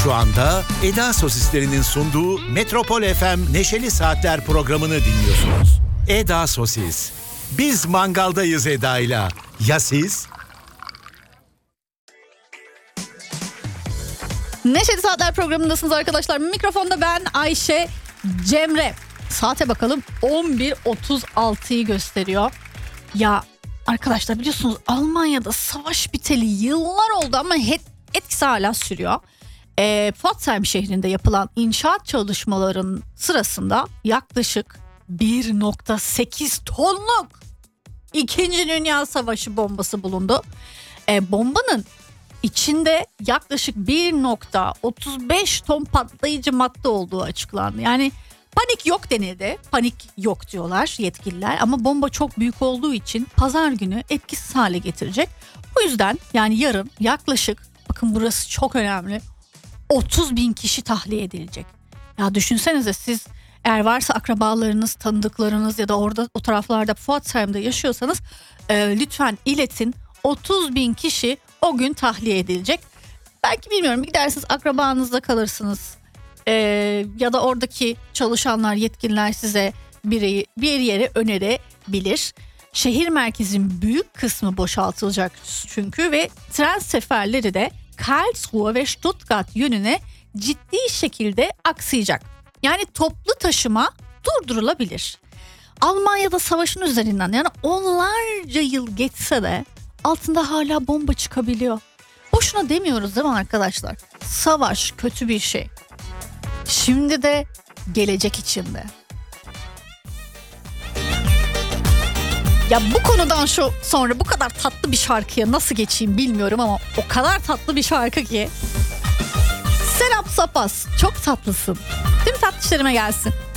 Şu anda Eda Sosislerinin sunduğu Metropol FM Neşeli Saatler programını dinliyorsunuz. Eda Sosis. Biz mangaldayız Eda'yla. Ya siz? Neşeli Saatler programındasınız arkadaşlar. Mikrofonda ben Ayşe Cemre. Saate bakalım, 11.36'yı gösteriyor. Ya arkadaşlar, biliyorsunuz Almanya'da savaş biteli yıllar oldu ama etkisi hala sürüyor. Pforzheim şehrinde yapılan inşaat çalışmalarının sırasında yaklaşık 1.8 tonluk 2. Dünya Savaşı bombası bulundu. Bombanın içinde yaklaşık 1.35 ton patlayıcı madde olduğu açıklandı. Yani panik yok denildi. Panik yok diyorlar yetkililer ama bomba çok büyük olduğu için pazar günü etkisiz hale getirecek. O yüzden yani yarın yaklaşık, bakın burası çok önemli, 30.000 kişi tahliye edilecek. Ya düşünsenize, siz eğer varsa akrabalarınız, tanıdıklarınız ya da orada o taraflarda Pforzheim'de yaşıyorsanız lütfen iletin. 30.000 kişi o gün tahliye edilecek. Belki bilmiyorum, gidersiniz akrabanızda kalırsınız. Ya da oradaki çalışanlar, yetkililer size bir yere önerebilir. Şehir merkezinin büyük kısmı boşaltılacak çünkü ve tren seferleri de Karlsruhe ve Stuttgart yönüne ciddi şekilde aksayacak. Yani toplu taşıma durdurulabilir. Almanya'da savaşın üzerinden yani onlarca yıl geçse de altında hala bomba çıkabiliyor. Boşuna demiyoruz değil mi arkadaşlar? Savaş kötü bir şey. Şimdi de gelecek içinde. Ya bu konudan sonra bu kadar tatlı bir şarkıya nasıl geçeyim bilmiyorum ama o kadar tatlı bir şarkı ki. Serap Sapas, çok tatlısın. Tüm tatlışlarıma gelsin.